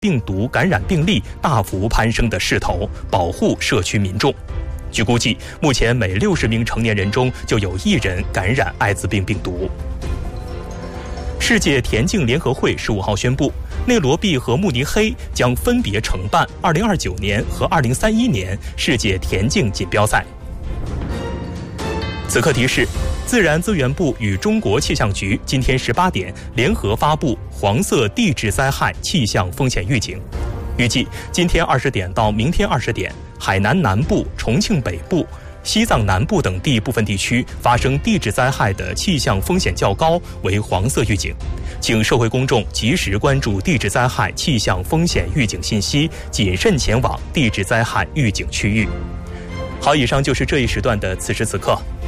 病毒感染病例大幅攀升的势头，保护社区民众。据估计，目前每60名成年人中就有1人感染艾滋病病毒。世界田径联合会15号宣布，内罗毕和慕尼黑将分别承办2029年和2031年世界田径锦标赛。此刻提示，自然资源部与中国气象局今天18点联合发布黄色地质灾害气象风险预警。预计今天20点到明天20点，海南南部、重庆北部、西藏南部等地部分地区发生地质灾害的气象风险较高，为黄色预警。请社会公众及时关注地质灾害气象风险预警信息，谨慎前往地质灾害预警区域。好，以上就是这一时段的此时此刻。